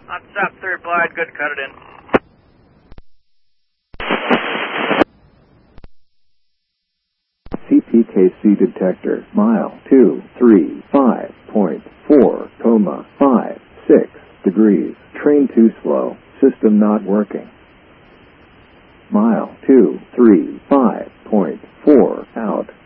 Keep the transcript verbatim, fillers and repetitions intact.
On stop third blind, good, cut it in. C P K C detector, mile two three five point four, comma, five six degrees, train too slow, system not working. Mile two three five point four, out.